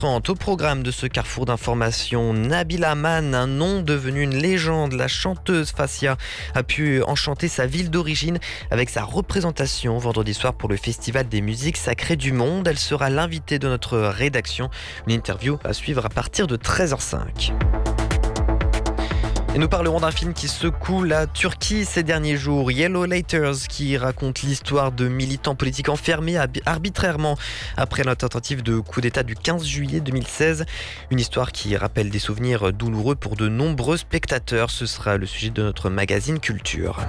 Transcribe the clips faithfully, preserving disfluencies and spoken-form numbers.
Au programme de ce carrefour d'information, Nabila Aman, un nom devenu une légende. La chanteuse Fassia a pu enchanter sa ville d'origine avec sa représentation vendredi soir pour le Festival des musiques sacrées du monde. Elle sera l'invitée de notre rédaction. Une interview à suivre à partir de treize heures cinq. Et nous parlerons d'un film qui secoue la Turquie ces derniers jours, Yellow Letters, qui raconte l'histoire de militants politiques enfermés arbitrairement après la tentative de coup d'État du quinze juillet deux mille seize. Une histoire qui rappelle des souvenirs douloureux pour de nombreux spectateurs. Ce sera le sujet de notre magazine Culture.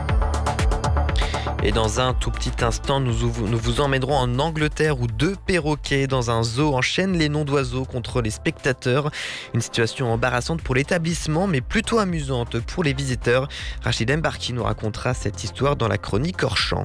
Et dans un tout petit instant, nous vous emmènerons en Angleterre où deux perroquets dans un zoo enchaînent les noms d'oiseaux contre les spectateurs. Une situation embarrassante pour l'établissement, mais plutôt amusante pour les visiteurs. Rachid Embarki nous racontera cette histoire dans la chronique hors champ.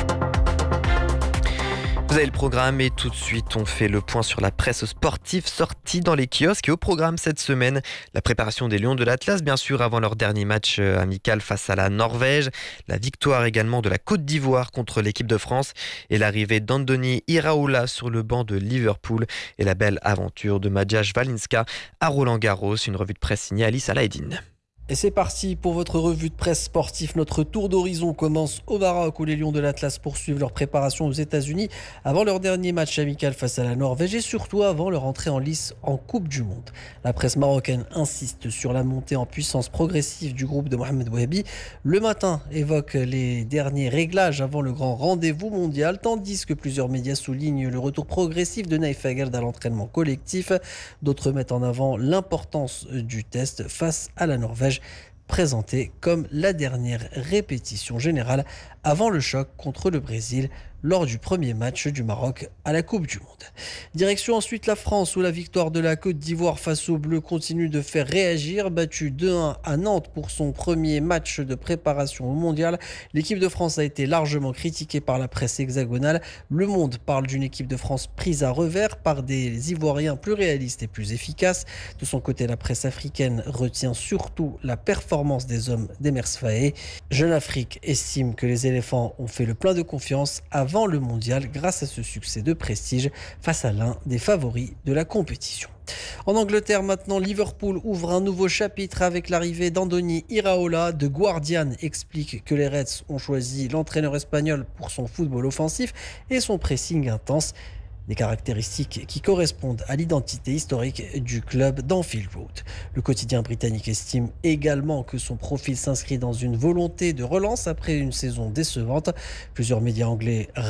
Vous avez le programme et tout de suite on fait le point sur la presse sportive sortie dans les kiosques. Et au programme cette semaine, la préparation des Lions de l'Atlas, bien sûr, avant leur dernier match amical face à la Norvège. La victoire également de la Côte d'Ivoire contre l'équipe de France et l'arrivée d'Andoni Iraola sur le banc de Liverpool et la belle aventure de Madjaj Walinska à Roland-Garros. Une revue de presse signée Alice Alaeddine. Et c'est parti pour votre revue de presse sportive. Notre tour d'horizon commence au Maroc où les Lions de l'Atlas poursuivent leur préparation aux États-Unis avant leur dernier match amical face à la Norvège et surtout avant leur entrée en lice en Coupe du Monde. La presse marocaine insiste sur la montée en puissance progressive du groupe de Mohamed Bouahibi. Le Matin évoque les derniers réglages avant le grand rendez-vous mondial, tandis que plusieurs médias soulignent le retour progressif de Naïf Aguerd à l'entraînement collectif. D'autres mettent en avant l'importance du test face à la Norvège, présentée comme la dernière répétition générale avant le choc contre le Brésil lors du premier match du Maroc à la Coupe du Monde. Direction ensuite la France où la victoire de la Côte d'Ivoire face aux Bleus continue de faire réagir. Battue deux un à Nantes pour son premier match de préparation au mondial, l'équipe de France a été largement critiquée par la presse hexagonale. Le Monde parle d'une équipe de France prise à revers par des Ivoiriens plus réalistes et plus efficaces. De son côté, la presse africaine retient surtout la performance des hommes d'Emers Faé. Jeune Afrique estime que les éléphants ont fait le plein de confiance avant le mondial grâce à ce succès de prestige face à l'un des favoris de la compétition. En Angleterre maintenant, Liverpool ouvre un nouveau chapitre avec l'arrivée d'Andoni Iraola. The Guardian explique que les Reds ont choisi l'entraîneur espagnol pour son football offensif et son pressing intense. Des caractéristiques qui correspondent à l'identité historique du club d'Anfield Road. Le quotidien britannique estime également que son profil s'inscrit dans une volonté de relance après une saison décevante. Plusieurs médias anglais